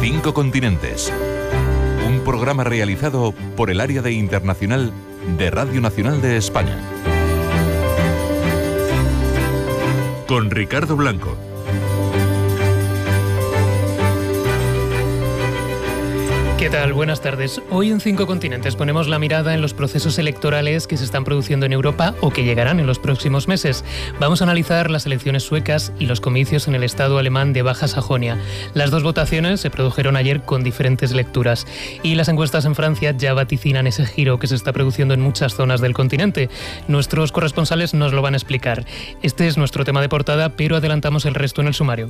Cinco continentes. Un programa realizado por el Área de Internacional de Radio Nacional de España. Con Ricardo Blanco. ¿Qué tal? Buenas tardes. Hoy en Cinco Continentes ponemos la mirada en los procesos electorales que se están produciendo en Europa o que llegarán en los próximos meses. Vamos a analizar las elecciones suecas y los comicios en el estado alemán de Baja Sajonia. Las dos votaciones se produjeron ayer con diferentes lecturas. Y las encuestas en Francia ya vaticinan ese giro que se está produciendo en muchas zonas del continente. Nuestros corresponsales nos lo van a explicar. Este es nuestro tema de portada, pero adelantamos el resto en el sumario.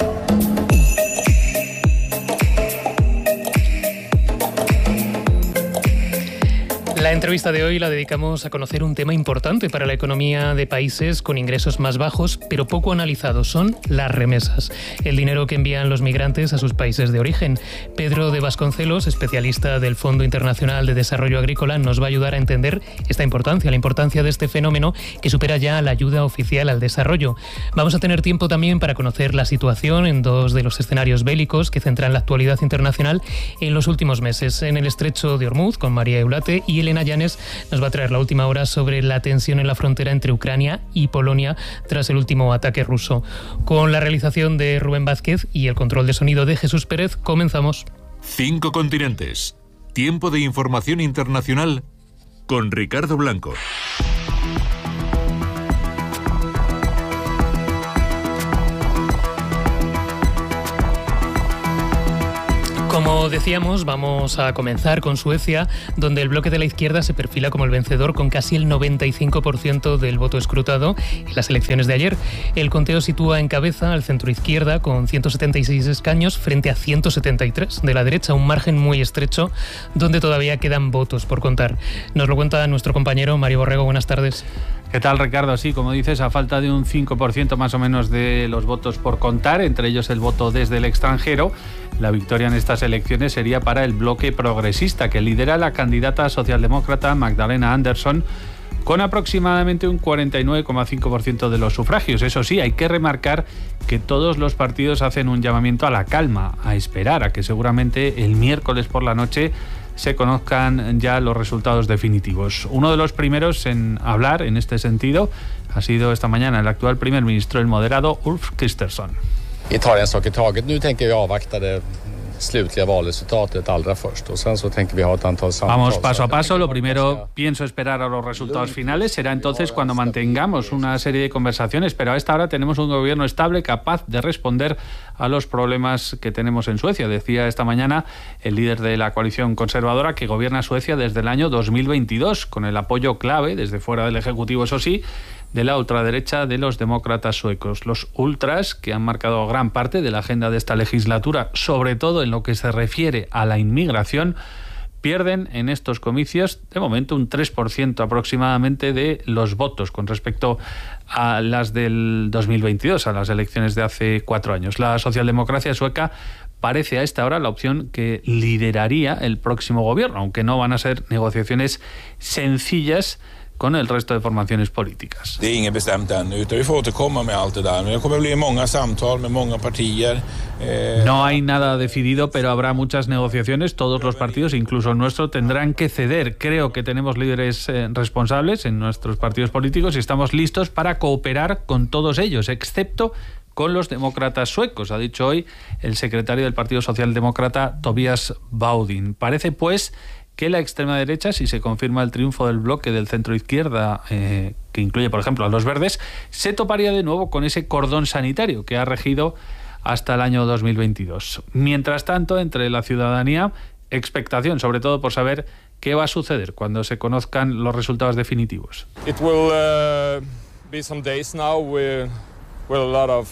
La entrevista de hoy la dedicamos a conocer un tema importante para la economía de países con ingresos más bajos, pero poco analizados. Son las remesas, el dinero que envían los migrantes a sus países de origen. Pedro de Vasconcelos, especialista del Fondo Internacional de Desarrollo Agrícola, nos va a ayudar a entender esta importancia, la importancia de este fenómeno que supera ya la ayuda oficial al desarrollo. Vamos a tener tiempo también para conocer la situación en dos de los escenarios bélicos que centran la actualidad internacional en los últimos meses, en el estrecho de Ormuz, con María Eulate, y Elena Llanes nos va a traer la última hora sobre la tensión en la frontera entre Ucrania y Polonia tras el último ataque ruso. Con la realización de Rubén Vázquez y el control de sonido de Jesús Pérez, comenzamos. Cinco continentes. Tiempo de información internacional con Ricardo Blanco. Como decíamos, vamos a comenzar con Suecia, donde el bloque de la izquierda se perfila como el vencedor con casi el 95% del voto escrutado en las elecciones de ayer. El conteo sitúa en cabeza al centroizquierda con 176 escaños frente a 173 de la derecha, un margen muy estrecho donde todavía quedan votos por contar. Nos lo cuenta nuestro compañero Mario Borrego. Buenas tardes. ¿Qué tal, Ricardo? Sí, como dices, a falta de un 5% más o menos de los votos por contar, entre ellos el voto desde el extranjero, la victoria en estas elecciones sería para el bloque progresista, que lidera la candidata socialdemócrata Magdalena Andersson, con aproximadamente un 49,5% de los sufragios. Eso sí, hay que remarcar que todos los partidos hacen un llamamiento a la calma, a esperar a que seguramente el miércoles por la noche se conozcan ya los resultados definitivos. Uno de los primeros en hablar en este sentido ha sido esta mañana el actual primer ministro, el moderado Ulf Kristersson. Vi tar en sak i taget. Nu tänker vi avvakta det slutliga valresultatet allra först och sen så tänker vi ha ett antal samtal. Vamos paso a paso. Lo primero, pienso esperar a los resultados finales. Será entonces cuando mantengamos una serie de conversaciones, pero a esta hora tenemos un gobierno estable capaz de responder a los problemas que tenemos en Suecia. Decía esta mañana el líder de la coalición conservadora que gobierna Suecia desde el año 2022, con el apoyo clave, desde fuera del Ejecutivo, eso sí, de la ultraderecha de los demócratas suecos. Los ultras, que han marcado gran parte de la agenda de esta legislatura, sobre todo en lo que se refiere a la inmigración, pierden en estos comicios, de momento, un 3% aproximadamente de los votos con respecto a las del 2022, a las elecciones de hace 4 años. La socialdemocracia sueca parece a esta hora la opción que lideraría el próximo gobierno, aunque no van a ser negociaciones sencillas con el resto de formaciones políticas. No hay nada decidido, pero habrá muchas negociaciones. Todos los partidos, incluso el nuestro, tendrán que ceder. Creo que tenemos líderes responsables en nuestros partidos políticos y estamos listos para cooperar con todos ellos, excepto con los demócratas suecos, ha dicho hoy el secretario del Partido Socialdemócrata, Tobias Baudin. Parece, pues, que la extrema derecha, si se confirma el triunfo del bloque del centro-izquierda, que incluye, por ejemplo, a los verdes, se toparía de nuevo con ese cordón sanitario que ha regido hasta el año 2022. Mientras tanto, entre la ciudadanía, expectación, sobre todo por saber qué va a suceder cuando se conozcan los resultados definitivos. It will be some days now with a lot of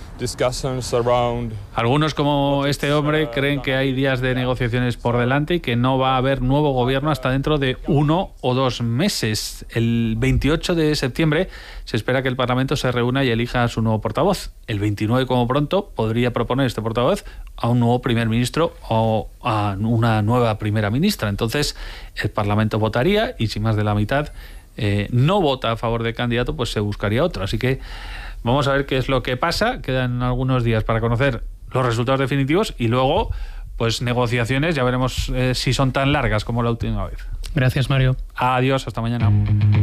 Algunos, como este hombre, creen que hay días de negociaciones por delante y que no va a haber nuevo gobierno hasta dentro de 1 o 2 meses. El 28 de septiembre se espera que el Parlamento se reúna y elija a su nuevo portavoz. El 29, como pronto, podría proponer este portavoz a un nuevo primer ministro o a una nueva primera ministra. Entonces, el Parlamento votaría y si más de la mitad no vota a favor del candidato, pues se buscaría otro. Así que vamos a ver qué es lo que pasa. Quedan algunos días para conocer los resultados definitivos y luego pues negociaciones, ya veremos si son tan largas como la última vez. Gracias, Mario. Adiós, hasta mañana.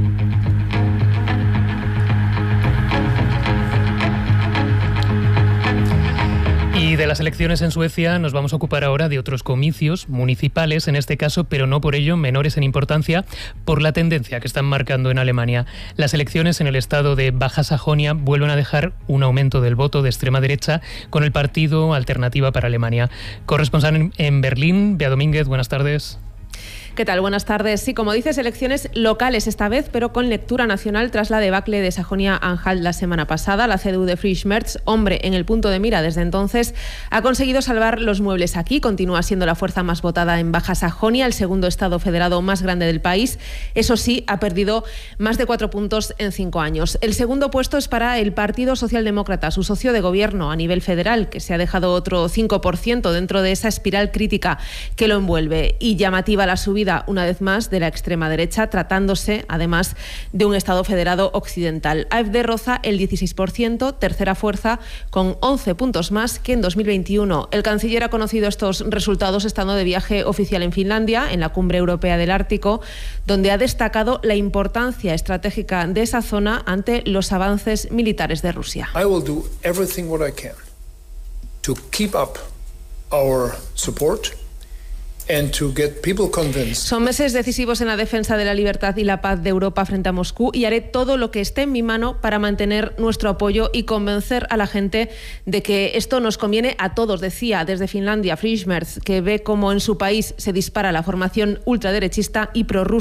Y de las elecciones en Suecia nos vamos a ocupar ahora de otros comicios municipales, en este caso, pero no por ello menores en importancia, por la tendencia que están marcando en Alemania. Las elecciones en el estado de Baja Sajonia vuelven a dejar un aumento del voto de extrema derecha con el partido Alternativa para Alemania. Corresponsal en Berlín, Bea Domínguez, buenas tardes. ¿Qué tal? Buenas tardes. Sí, como dices, elecciones locales esta vez, pero con lectura nacional tras la debacle de Sajonia-Anhalt la semana pasada. La CDU de Friedrich Merz, hombre en el punto de mira desde entonces, ha conseguido salvar los muebles aquí. Continúa siendo la fuerza más votada en Baja Sajonia, el segundo estado federado más grande del país. Eso sí, ha perdido más de 4 puntos en 5 años. El segundo puesto es para el Partido Socialdemócrata, su socio de gobierno a nivel federal, que se ha dejado otro 5% dentro de esa espiral crítica que lo envuelve. Y llamativa la subida una vez más de la extrema derecha, tratándose además de un Estado federado occidental. AfD roza el 16%, tercera fuerza, con 11 puntos más que en 2021. El canciller ha conocido estos resultados estando de viaje oficial en Finlandia, en la Cumbre Europea del Ártico, donde ha destacado la importancia estratégica de esa zona ante los avances militares de Rusia. I will do everything what I can to keep up our support. Son meses decisivos en la defensa de la libertad y la paz de Europa frente a Moscú y haré todo lo que esté en mi mano para mantener nuestro apoyo y convencer a la gente de que esto nos conviene a todos, decía desde Finlandia Friedrich Merz, que ve cómo en su país se dispara la formación ultraderechista y prorrusa